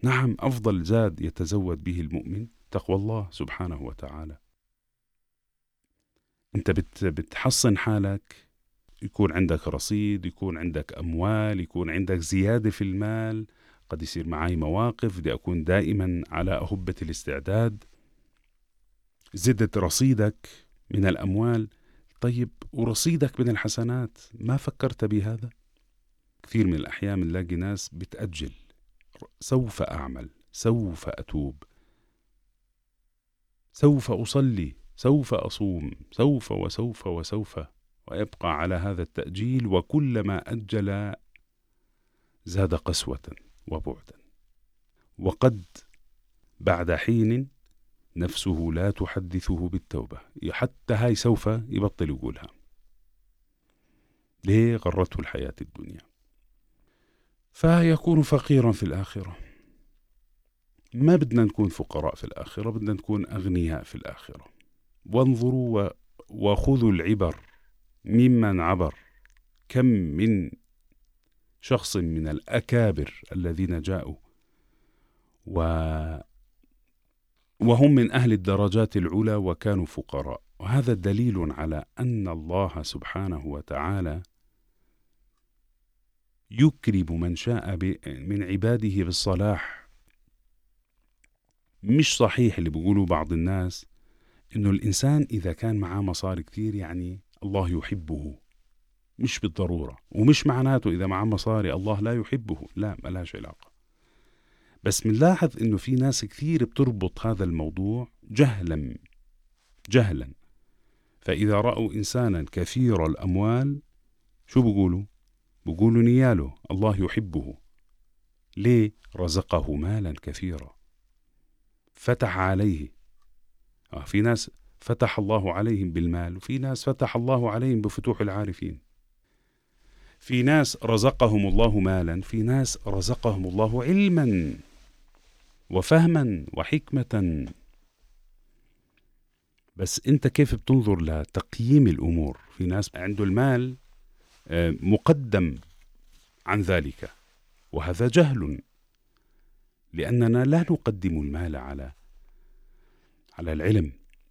نعم، أفضل زاد يتزود به المؤمن تقوى الله سبحانه وتعالى. أنت بتحصن حالك، يكون عندك رصيد، يكون عندك أموال، يكون عندك زيادة في المال. قد يصير معي مواقف بدي أكون دائما على أهبة الاستعداد. زدت رصيدك من الأموال، طيب ورصيدك من الحسنات ما فكرت بهذا؟ كثير من الأحيان بنلاقي ناس بتأجل، سوف أعمل، سوف أتوب، سوف أصلي، سوف أصوم، سوف وسوف وسوف، ويبقى على هذا التأجيل، وكلما أجل زاد قسوة وبعدا. وقد بعد حين نفسه لا تحدثه بالتوبة، حتى هاي سوف يبطل يقولها. ليه؟ غرته الحياة الدنيا، فيكون فقيرا في الآخرة. ما بدنا نكون فقراء في الآخرة، بدنا نكون أغنياء في الآخرة. وانظروا وخذوا العبر ممن عبر. كم من شخص من الأكابر الذين جاءوا وهم من أهل الدرجات العلى وكانوا فقراء. وهذا دليل على أن الله سبحانه وتعالى يكرم من شاء من عباده بالصلاح. مش صحيح اللي بيقولوا بعض الناس إنه الإنسان إذا كان معاه مصاري كتير يعني الله يحبه. مش بالضرورة، ومش معناته إذا معاه مصاري الله لا يحبه، لا، ملاش علاقة. بس بنلاحظ إنه في ناس كثير بتربط هذا الموضوع جهلا. فإذا رأوا إنسانا كثير الأموال شو بيقولوا نياله الله يحبه. ليه؟ رزقه مالا كثيرا، فتح عليه. في ناس فتح الله عليهم بالمال، وفي ناس فتح الله عليهم بفتوح العارفين. في ناس رزقهم الله مالا، في ناس رزقهم الله علما وفهما وحكمة. بس أنت كيف بتنظر لتقييم الأمور؟ في ناس عنده المال مقدم عن ذلك، وهذا جهل، لأننا لا نقدم المال على العلم.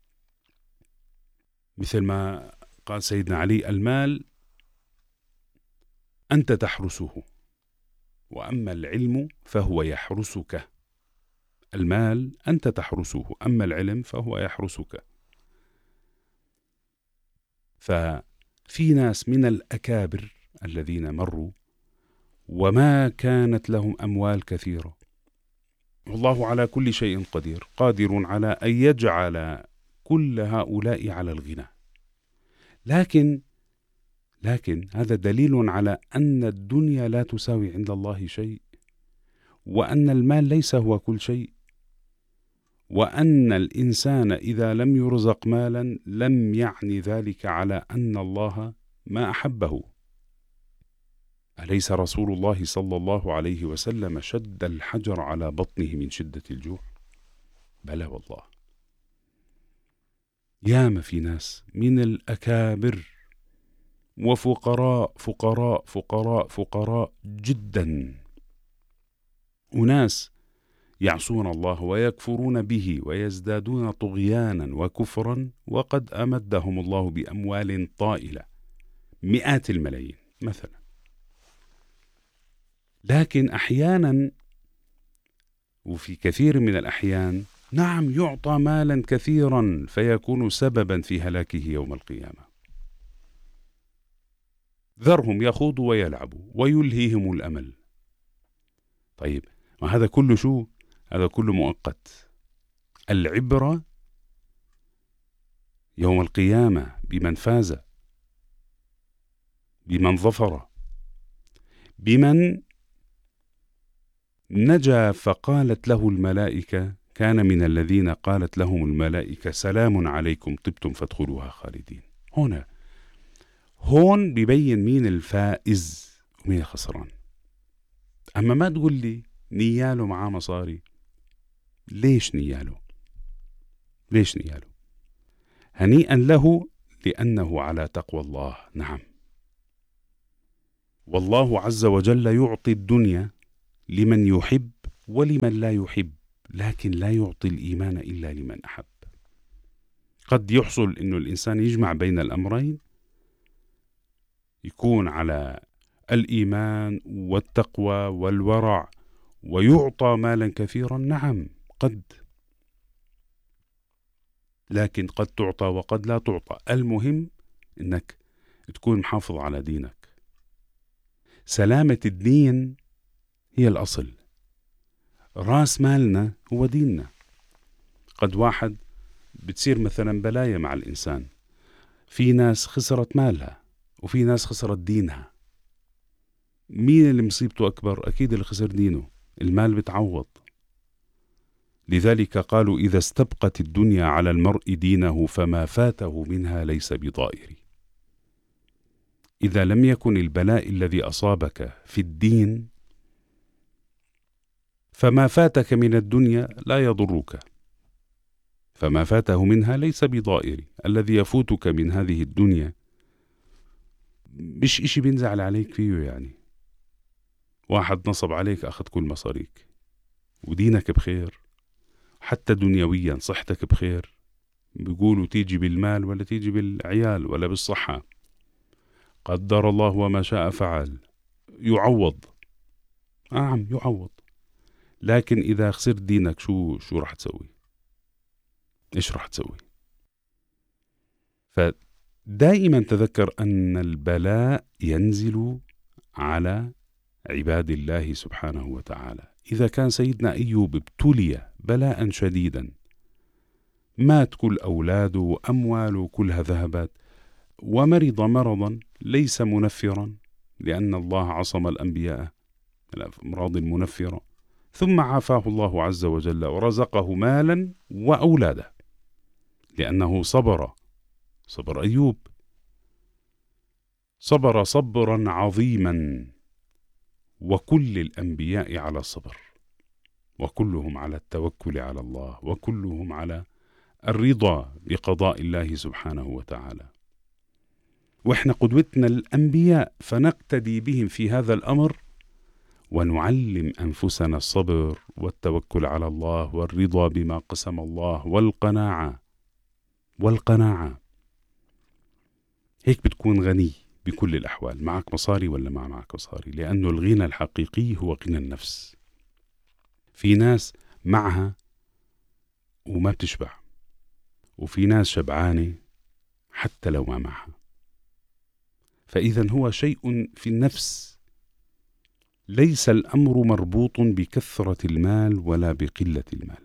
مثل ما قال سيدنا علي: المال أنت تحرسه، وأما العلم فهو يحرسك. المال أنت تحرسه، أما العلم فهو يحرسك. ففي ناس من الأكابر الذين مروا وما كانت لهم أموال كثيرة، والله على كل شيء قدير، قادر على أن يجعل كل هؤلاء على الغنى. لكن هذا دليل على أن الدنيا لا تساوي عند الله شيء، وأن المال ليس هو كل شيء، وأن الإنسان إذا لم يرزق مالا لم يعني ذلك على أن الله ما أحبه. أليس رسول الله صلى الله عليه وسلم شد الحجر على بطنه من شدة الجوع؟ بلى والله. ياما في ناس من الأكابر وفقراء فقراء فقراء فقراء جدا، وناس يعصون الله ويكفرون به ويزدادون طغيانا وكفرا، وقد أمدهم الله بأموال طائلة، مئات الملايين مثلا. لكن أحيانا وفي كثير من الأحيان نعم يعطى مالا كثيرا فيكون سببا في هلاكه يوم القيامة. ذرهم يخوضوا ويلعبوا ويلهيهم الأمل. طيب، وهذا كله شو؟ هذا كله مؤقت. العبرة يوم القيامة بمن فاز، بمن ظفر، بمن نجا فقالت له الملائكة، كان من الذين قالت لهم الملائكة سلام عليكم طبتم فادخلوها خالدين. هون بيبين مين الفائز ومين الخسران. أما ما تقول لي نياله معاه مصاري. ليش نياله؟ هنيئا له لأنه على تقوى الله. نعم، والله عز وجل يعطي الدنيا لمن يحب ولمن لا يحب، لكن لا يعطي الإيمان إلا لمن أحب. قد يحصل إنه الإنسان يجمع بين الأمرين، يكون على الإيمان والتقوى والورع ويعطى مالا كثيرا، نعم قد، لكن قد تعطى وقد لا تعطى. المهم إنك تكون محافظ على دينك. سلامة الدين هي الأصل، رأس مالنا هو ديننا. قد واحد بتصير مثلا بلايا مع الإنسان، في ناس خسرت مالها وفي ناس خسرت دينها. مين اللي مصيبته أكبر؟ أكيد اللي خسر دينه. المال بتعوض. لذلك قالوا إذا استبقت الدنيا على المرء دينه فما فاته منها ليس بضائر. إذا لم يكن البلاء الذي أصابك في الدين فما فاتك من الدنيا لا يضرك، فما فاته منها ليس بضائر. الذي يفوتك من هذه الدنيا مش إشي بينزعل عليك فيه، يعني واحد نصب عليك أخذ كل مصاريك ودينك بخير، حتى دنيويا صحتك بخير، بيقولوا تيجي بالمال ولا تيجي بالعيال ولا بالصحة، قدر الله وما شاء فعل، يعوض. نعم يعوض. لكن إذا خسرت دينك شو رح تسوي؟ إيش رح تسوي؟ فدائما تذكر أن البلاء ينزل على عباد الله سبحانه وتعالى. إذا كان سيدنا أيوب ابتلي بلاء شديدا، مات كل أولاده وأمواله كلها ذهبت، ومرض مرضا ليس منفرا، لأن الله عصم الأنبياء الأمراض المنفرة، ثم عافاه الله عز وجل ورزقه مالا وأولادا، لأنه صبر أيوب، صبر صبرا عظيما. وكل الأنبياء على الصبر، وكلهم على التوكل على الله، وكلهم على الرضا بقضاء الله سبحانه وتعالى. وإحنا قدوتنا الأنبياء، فنقتدي بهم في هذا الأمر، ونعلم أنفسنا الصبر والتوكل على الله والرضا بما قسم الله والقناعة. هيك بتكون غني بكل الأحوال، معك مصاري ولا ما معك مصاري، لأنه الغنى الحقيقي هو غنى النفس. في ناس معها وما بتشبع، وفي ناس شبعانة حتى لو ما معها. فإذا هو شيء في النفس، ليس الأمر مربوط بكثرة المال ولا بقلة المال.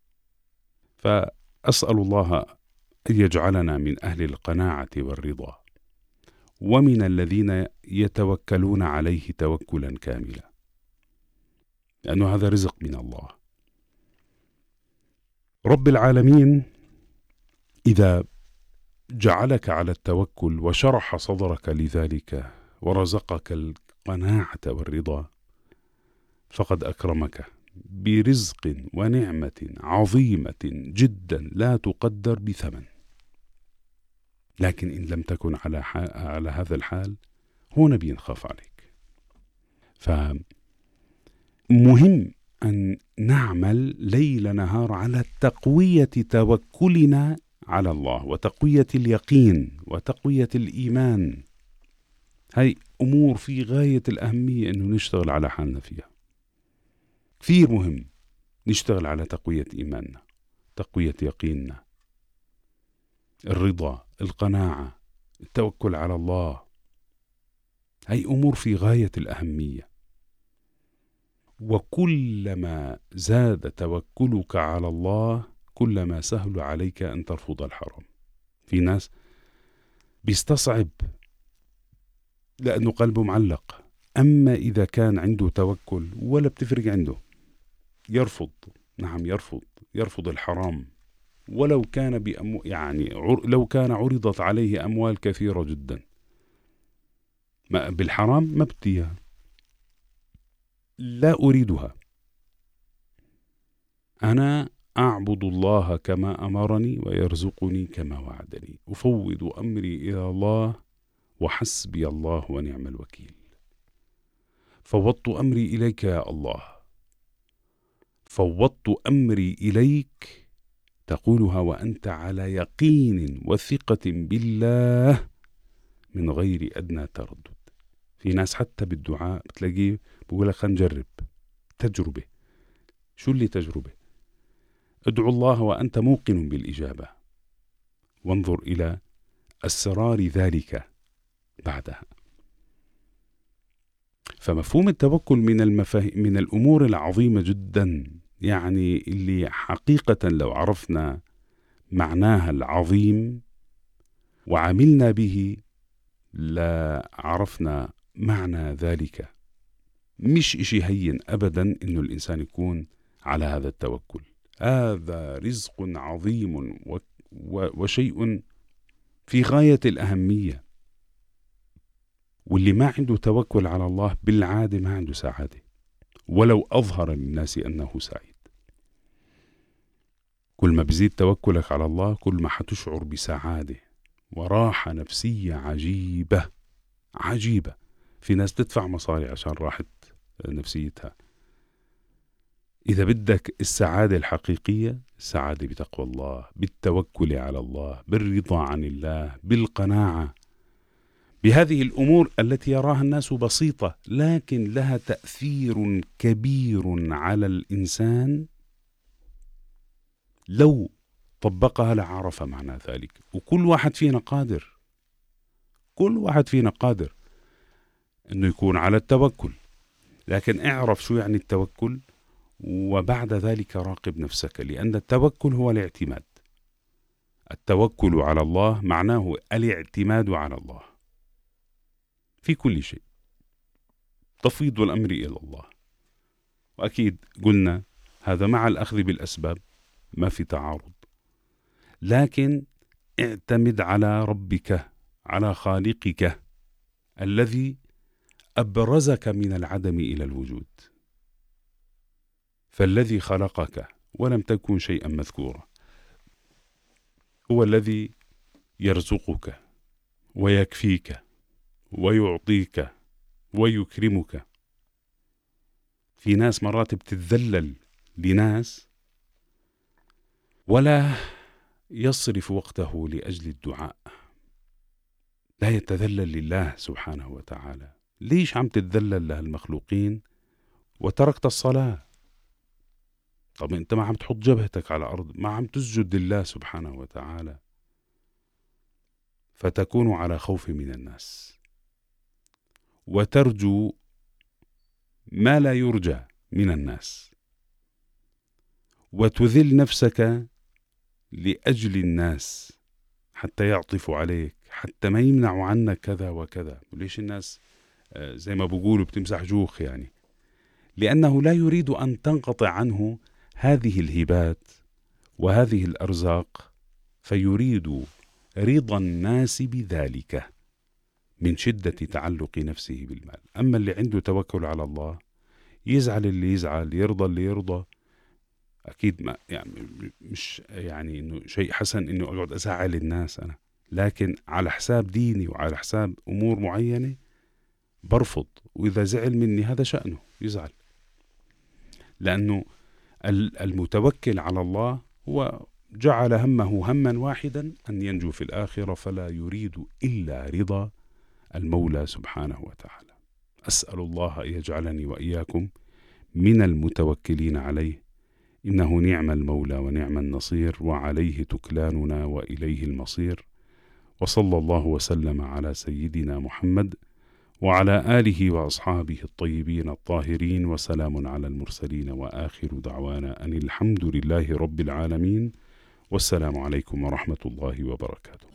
فأسأل الله أن يجعلنا من أهل القناعة والرضا، ومن الذين يتوكلون عليه توكلا كاملا، لأنه هذا رزق من الله رب العالمين. إذا جعلك على التوكل وشرح صدرك لذلك ورزقك القناعة والرضا، فقد أكرمك برزق ونعمة عظيمة جدا لا تقدر بثمن. لكن إن لم تكن على هذا الحال، هنا بينخاف عليك. فمهم أن نعمل ليل نهار على تقوية توكلنا على الله، وتقوية اليقين، وتقوية الإيمان. هاي أمور في غاية الأهمية أنه نشتغل على حالنا فيها. كثير مهم نشتغل على تقوية إيماننا، تقوية يقيننا، الرضا، القناعة، التوكل على الله. هاي أمور في غاية الأهمية. وكلما زاد توكلك على الله كلما سهل عليك أن ترفض الحرام. في ناس بيستصعب لأنه قلبه معلق، أما إذا كان عنده توكل ولا بتفرق عنده، يرفض. نعم يرفض الحرام، ولو كان لو كان عرضت عليه أموال كثيرة جدا، بالحرام ما بديها، لا أريدها، أنا أعبد الله كما أمرني ويرزقني كما وعدني، أفوض أمري إلى الله وحسبي الله ونعم الوكيل. فوضت أمري إليك يا الله، فوضت أمري إليك، تقولها وأنت على يقين وثقة بالله من غير أدنى تردد. في ناس حتى بالدعاء بتلاقيه بقول لك خلينا نجرب، تجربة. شو اللي تجربة؟ ادعو الله وأنت موقن بالإجابة، وانظر إلى أسرار ذلك بعدها. فمفهوم التوكل من الأمور العظيمة جدا، يعني اللي حقيقة لو عرفنا معناها العظيم وعملنا به لا عرفنا معنى ذلك. مش إشي هين أبدا إنه الإنسان يكون على هذا التوكل. هذا رزق عظيم وشيء في غاية الأهمية. واللي ما عنده توكل على الله بالعادة ما عنده سعادة، ولو أظهر للناس أنه سعيد. كل ما بزيد توكلك على الله كل ما حتشعر بسعادة وراحة نفسية عجيبة عجيبة. في ناس تدفع مصاري عشان راحة نفسيتها. إذا بدك السعادة الحقيقية، السعادة بتقوى الله، بالتوكل على الله، بالرضا عن الله، بالقناعة بهذه الأمور التي يراها الناس بسيطة لكن لها تأثير كبير على الإنسان. لو طبقها لعرف معنى ذلك. وكل واحد فينا قادر، كل واحد فينا قادر أنه يكون على التوكل، لكن اعرف شو يعني التوكل، وبعد ذلك راقب نفسك، لأن التوكل هو الاعتماد. التوكل على الله معناه الاعتماد على الله في كل شيء، تفويض الأمر إلى الله. وأكيد قلنا هذا مع الأخذ بالأسباب، ما في تعارض، لكن اعتمد على ربك، على خالقك الذي أبرزك من العدم إلى الوجود. فالذي خلقك ولم تكن شيئا مذكورا هو الذي يرزقك ويكفيك ويعطيك ويكرمك. في ناس مرات بتتذلل لناس ولا يصرف وقته لأجل الدعاء، لا يتذلل لله سبحانه وتعالى. ليش عم تتذلل لهالمخلوقين وتركت الصلاة؟ طب انت ما عم تحط جبهتك على الأرض، ما عم تسجد لله سبحانه وتعالى، فتكون على خوف من الناس وترجو ما لا يرجى من الناس، وتذل نفسك لأجل الناس حتى يعطفوا عليك، حتى ما يمنعوا عنك كذا وكذا. وليش الناس زي ما بقولوا بتمسح جوخ؟ يعني لأنه لا يريد أن تنقطع عنه هذه الهبات وهذه الأرزاق، فيريد رضا الناس بذلك من شدة تعلق نفسه بالمال. أما اللي عنده توكل على الله يزعل اللي يزعل، يرضى اللي يرضى. أكيد ما يعني مش يعني إنه شيء حسن إنه أقعد أزعل الناس أنا، لكن على حساب ديني وعلى حساب أمور معينة برفض. وإذا زعل مني هذا شأنه، يزعل، لأنه المتوكل على الله هو جعل همه هما واحدا أن ينجو في الآخرة، فلا يريد إلا رضا المولى سبحانه وتعالى. أسأل الله أن يجعلني وإياكم من المتوكلين عليه، إنه نعم المولى ونعم النصير، وعليه تكلاننا وإليه المصير. وصلى الله وسلم على سيدنا محمد وعلى آله وأصحابه الطيبين الطاهرين، وسلام على المرسلين، وآخر دعوانا أن الحمد لله رب العالمين، والسلام عليكم ورحمة الله وبركاته.